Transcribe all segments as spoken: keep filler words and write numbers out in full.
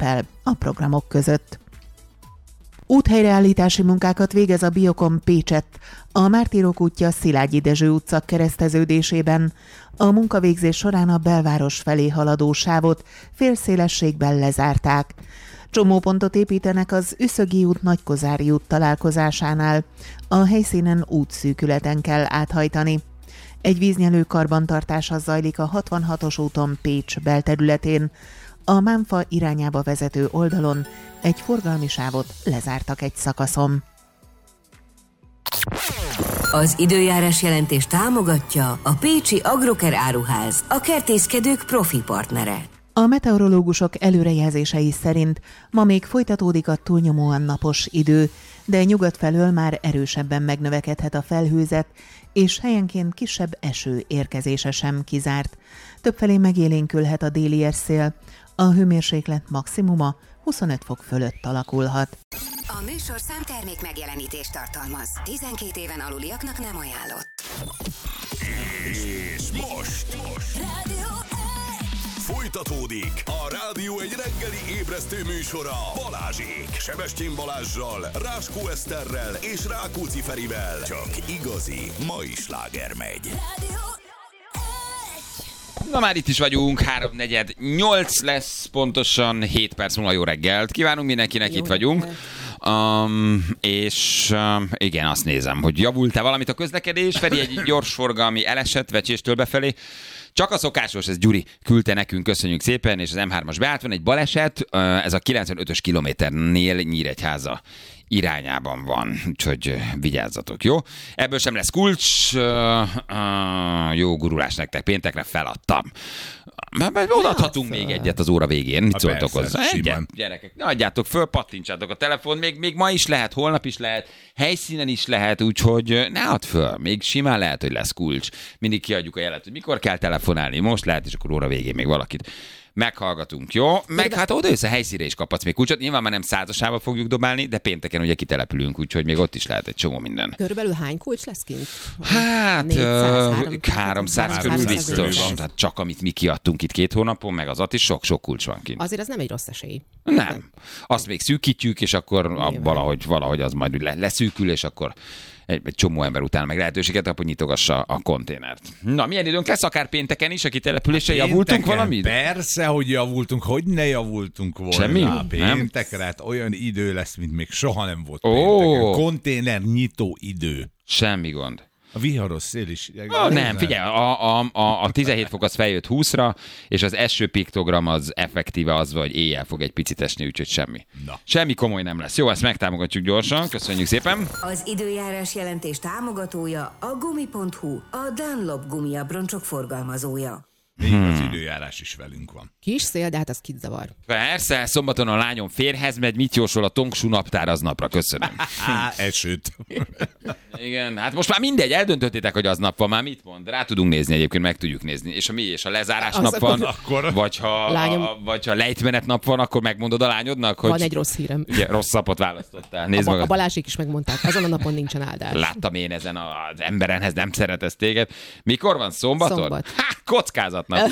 szerepel a programok között. Úthelyreállítási munkákat végez a Biokom Pécsett, a Mártírok útja Szilágyi Dezső utca kereszteződésében. A munkavégzés során a belváros felé haladó sávot félszélességben lezárták. Csomópontot építenek az Üszögi út Nagykozári út találkozásánál. A helyszínen útszűkületen kell áthajtani. Egy víznyelő karbantartása zajlik a hatvanhatos úton Pécs belterületén. A Mánfa irányába vezető oldalon egy forgalmi sávot lezártak egy szakaszon. Az időjárás jelentés támogatja a Pécsi Agroker Áruház, a kertészkedők profi partnere. A meteorológusok előrejelzései szerint ma még folytatódik a túlnyomóan napos idő, de nyugat felől már erősebben megnövekedhet a felhőzet, és helyenként kisebb eső érkezése sem kizárt. Többfelé megélénkülhet a déli erszél, a hőmérséklet maximuma huszonöt fok fölött alakulhat. A műsorszám termék megjelenítést tartalmaz. tizenkét éven aluliaknak nem ajánlott. És most, most. Rádió folytatódik a Rádió egy reggeli ébresztő műsora Balázsék, Sebestyén Balázssal, Ráskó Eszterrel és Rákóczi Ferivel. Csak igazi mai sláger megy. Na már itt is vagyunk, háromnegyed nyolc lesz pontosan, hét perc múlva jó reggelt. Kívánunk mindenkinek, jó itt vagyunk. Um, és um, igen, azt nézem, hogy javult-e valamit a közlekedés. Feri egy gyorsforgalmi elesett Vecséstől befelé. Csak a szokásos, ez Gyuri küldte nekünk, köszönjük szépen, és az em hármas beállt, van egy baleset, ez a kilencvenötös kilométernél Nyíregyháza irányában van, úgyhogy vigyázzatok, jó? Ebből sem lesz kulcs, jó gurulás nektek, péntekre feladtam. Odaadhatunk még egyet az óra végén, mit szóltok hozzá? Egyet, gyerekek, adjátok föl, pattintsátok a telefon, még, még ma is lehet, holnap is lehet, helyszínen is lehet, úgyhogy ne add föl, még simán lehet, hogy lesz kulcs. Mindig kiadjuk a jelet, hogy mikor kell telefonálni, most lehet, és akkor óra végén még valakit meghallgatunk, jó? Meg hát oda össze helyszínre is kaphatsz még kulcsot. Nyilván már nem százasába fogjuk dobálni, de pénteken ugye kitelepülünk, úgyhogy még ott is lehet egy csomó minden. Körülbelül hány kulcs lesz kint? Hát négyszáz, háromszáz körül biztos. Tehát csak amit mi kiadtunk itt két hónapon, meg az ott is sok-sok kulcs van kint. Azért az nem egy rossz esély. Nem. Azt még szűkítjük, és akkor a, valahogy, valahogy az majd leszűkül, és akkor egy, egy csomó ember után meg lehetőséget, akkor nyitogassa a konténert. Na, milyen időnk lesz, akár pénteken is, a kitelepülése, javultunk valamit? Persze, hogy javultunk, hogy ne javultunk volna. Semmi? Péntekre, hát olyan idő lesz, mint még soha nem volt oh. pénteken. Konténer nyitó idő. Semmi gond. A viharos szél is. Ah, nem, figyelj, a, a, a, a tizenhét fok az feljött húszra, és az eső piktogram az effektíve az, hogy éjjel fog egy picit esni, úgyhogy semmi. Na. Semmi komoly nem lesz. Jó, ezt megtámogatjuk gyorsan, köszönjük szépen. Az időjárás jelentés támogatója a gumi pont hu, a Dunlop gumiabroncsok forgalmazója. Még hmm. az időjárás is velünk van. Kis szél, de hát az kit zavar. Persze, szombaton a lányom férhez megy, mit jósol a Tongsú naptár aznapra, köszönöm. Esőt. Igen, hát most már mindegy, eldöntöttétek, hogy aznap van, már mit mond? Rá tudunk nézni egyébként, meg tudjuk nézni. És a mi, és a lezárás az nap van, akkor... vagy, ha lányom... a, vagy ha lejtmenet nap van, akkor megmondod a lányodnak, hogy... Van egy rossz hírem. Ugye, rossz napot választottál. Nézd a, magad. A Balázsék is megmondták, azon a napon nincsen áldás. Láttam én ezen az emberenhez, nem szeretesz téged. Mikor van, szombaton? Szombat. Há, kockázatnap.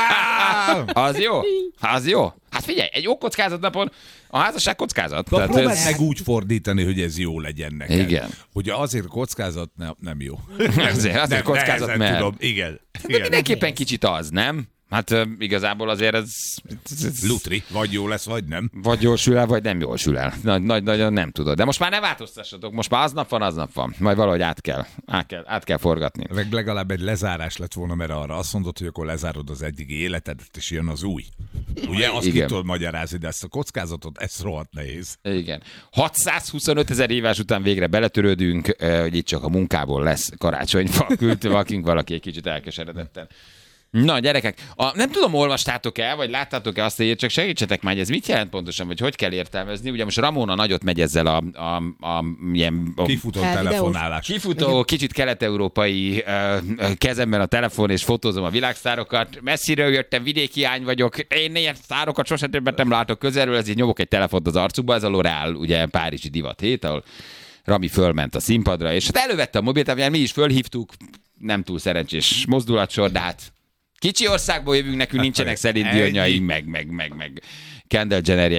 Az jó? Az jó? Hát figyelj, egy jó kockázatnapon a házasság kockázat. Tehát próbáld ez... meg úgy fordítani, hogy ez jó legyen neked. Igen. Hogy azért kockázat ne, nem jó. azért azért nem, kockázat, mert... Tudom. Igen. De Igen. mindenképpen kicsit az, nem? Hát uh, igazából azért ez... Lutri, vagy jó lesz, vagy nem. Vagy jól sül el, vagy nem jól sül el. Nagy, nagy, nagyon nem tudod. De most már ne változtassatok, most már aznap van, aznap van. Majd valahogy át kell, át kell, át kell forgatni. Meg legalább egy lezárás lett volna, mert arra azt mondod, hogy akkor lezárod az eddigi életedet, és jön az új. Ugye, azt ki tudod magyarázni, de ezt a kockázatot, ez rohadt nehéz. Igen. hatszázhuszonöt ezer évás után végre beletörődünk, hogy itt csak a munkából lesz karácsonyfa. Küldte vakink valaki egy kicsit elkeseredetten. Na, gyerekek, a, nem tudom, olvastátok-e, vagy láttátok-e azt, hogy csak segítsetek már, hogy ez mit jelent pontosan, vagy hogy kell értelmezni. Ugye most Ramona nagyot megy ezzel a, a, a, ilyen, a kifutó telefonálás. Kifutó, kicsit kelet-európai uh, kezemben a telefon, és fotózom a világsztárokat. Messziről jöttem, vidéki ány vagyok, én ilyen sztárokat sosem többet nem látok közelről, ezért nyomok egy telefont az arcukba, ez a L'Oréal, ugye párizsi divat hét, ahol Rami fölment a színpadra, és hát elővette a mobiltelefont, mi is fölhívtuk, nem túl szerencsés mozdulatsor, de hát kicsi országból jövünk, nekünk nincsenek szelíd diónyaink, meg, meg, meg, meg Kendall Jenner